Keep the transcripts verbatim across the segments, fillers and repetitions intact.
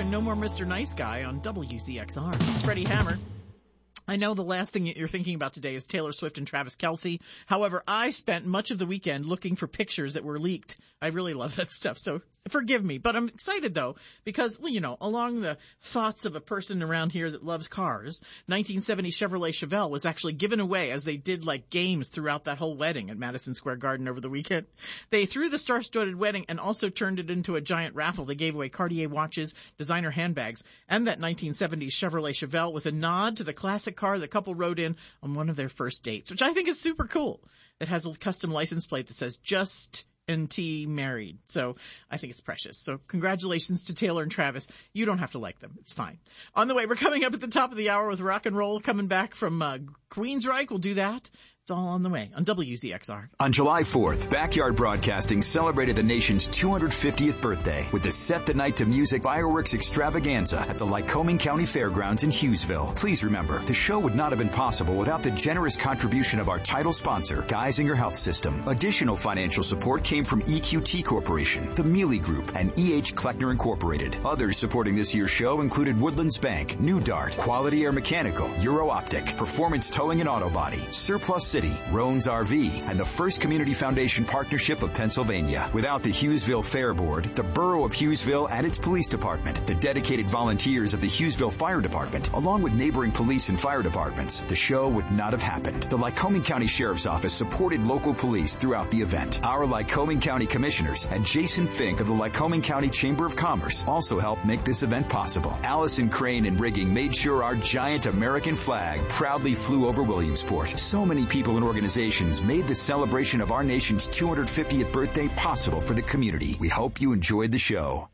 and No More Mister Nice Guy on W Z X R. It's Freddie Hammer. I know the last thing you're thinking about today is Taylor Swift and Travis Kelce. However, I spent much of the weekend looking for pictures that were leaked. I really love that stuff, so forgive me. But I'm excited, though, because, you know, along the thoughts of a person around here that loves cars, nineteen seventy Chevrolet Chevelle was actually given away as they did, like, games throughout that whole wedding at Madison Square Garden over the weekend. They threw the star-studded wedding and also turned it into a giant raffle. They gave away Cartier watches, designer handbags, and that nineteen seventies Chevrolet Chevelle with a nod to the classic car the couple rode in on one of their first dates, which I think is super cool. It has a custom license plate that says just N T married. So I think it's precious. So congratulations to Taylor and Travis. You don't have to like them. It's fine. On the way, we're coming up at the top of the hour with rock and roll coming back from uh, Queensryche. We'll do that. It's all on the way on W Z X R. On July fourth, Backyard Broadcasting celebrated the nation's two hundred fiftieth birthday with the Set the Night to Music fireworks extravaganza at the Lycoming County Fairgrounds in Hughesville. Please remember, the show would not have been possible without the generous contribution of our title sponsor, Geisinger Health System. Additional financial support came from E Q T Corporation, the Mealy Group, and E H Kleckner Incorporated. Others supporting this year's show included Woodlands Bank, New Dart, Quality Air Mechanical, Euro Optic, Performance Towing and Auto Body, Surplus City, Roan's R V, and the First Community Foundation Partnership of Pennsylvania. Without the Hughesville Fair Board, the Borough of Hughesville and its police department, the dedicated volunteers of the Hughesville Fire Department, along with neighboring police and fire departments, the show would not have happened. The Lycoming County Sheriff's Office supported local police throughout the event. Our Lycoming County Commissioners and Jason Fink of the Lycoming County Chamber of Commerce also helped make this event possible. Allison Crane and rigging made sure our giant American flag proudly flew over Williamsport. So many people and organizations made the celebration of our nation's two hundred fiftieth birthday possible for the community. We hope you enjoyed the show.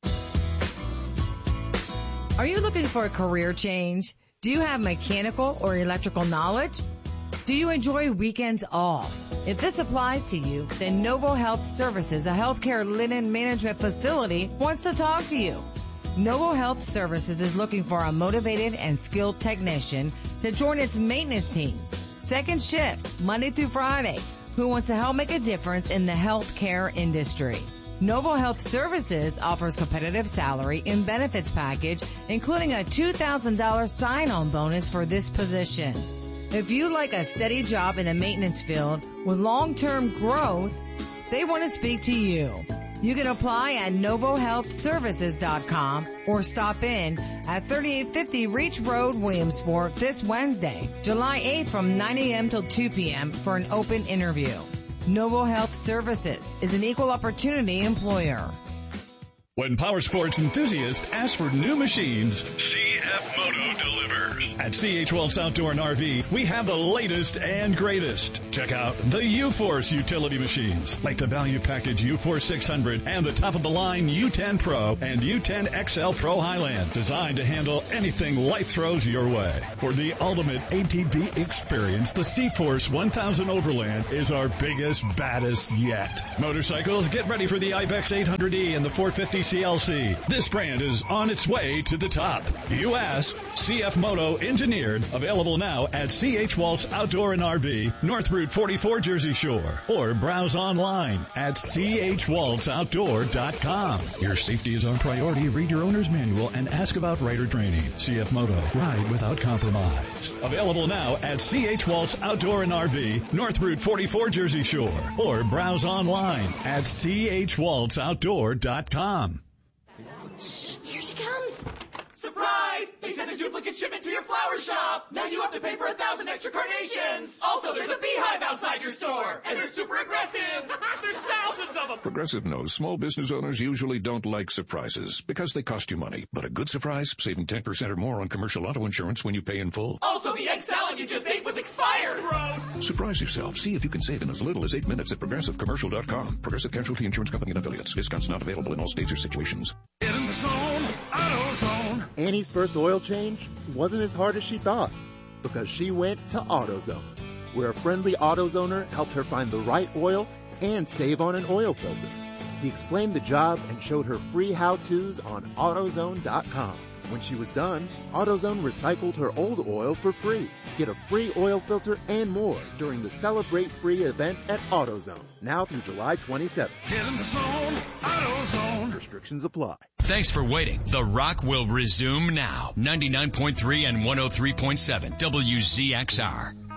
Are you looking for a career change? Do you have mechanical or electrical knowledge? Do you enjoy weekends off? If this applies to you, then Novo Health Services, a healthcare linen management facility, wants to talk to you. Novo Health Services is looking for a motivated and skilled technician to join its maintenance team. Second shift, Monday through Friday, who wants to help make a difference in the healthcare industry. Novo Health Services offers competitive salary and benefits package, including a two thousand dollars sign-on bonus for this position. If you like a steady job in the maintenance field with long-term growth, they want to speak to you. You can apply at novo health services dot com or stop in at thirty-eight fifty Reach Road, Williamsport this Wednesday, July eighth from nine a.m. till two p.m. for an open interview. Novo Health Services is an equal opportunity employer. When power sports enthusiasts ask for new machines, C F Moto delivers. At C H Wolf's Outdoor and R V, we have the latest and greatest. Check out the U-Force utility machines, like the Value Package U Force six hundred and the top-of-the-line U ten Pro and U ten X L Pro Highland, designed to handle anything life throws your way. For the ultimate A T V experience, the C-Force one thousand Overland is our biggest, baddest yet. Motorcycles, get ready for the Ibex eight hundred E and the four fifty C L C. This brand is on its way to the top. You asked, C F Moto engineered, available now at C H Waltz Outdoor and R V, North Route forty-four, Jersey Shore, or browse online at c h waltz outdoor dot com. Your safety is our priority. Read your owner's manual and ask about rider training. C F Moto, ride without compromise. Available now at C H Waltz Outdoor and R V, North Route forty-four, Jersey Shore, or browse online at c h waltz outdoor dot com. Shh, here she comes. Surprise! They sent a duplicate shipment to your flower shop. Now you have to pay for a thousand extra carnations. Also, there's a beehive outside your store, and they're super aggressive. There's thousands of them. Progressive knows small business owners usually don't like surprises because they cost you money. But a good surprise, saving ten percent or more on commercial auto insurance when you pay in full. Also, the egg salad you just ate was expired. Gross. Surprise yourself. See if you can save in as little as eight minutes at progressive commercial dot com. Progressive Casualty Insurance Company and affiliates. Discounts not available in all states or situations. Get in the zone, AutoZone. Annie's first oil change wasn't as hard as she thought because she went to AutoZone, where a friendly AutoZoner helped her find the right oil and save on an oil filter. He explained the job and showed her free how-tos on AutoZone dot com. When she was done, AutoZone recycled her old oil for free. Get a free oil filter and more during the Celebrate Free event at AutoZone, now through July twenty-seventh. Get in the zone, AutoZone. Restrictions apply. Thanks for waiting. The Rock will resume now. ninety-nine point three and one oh three point seven W Z X R.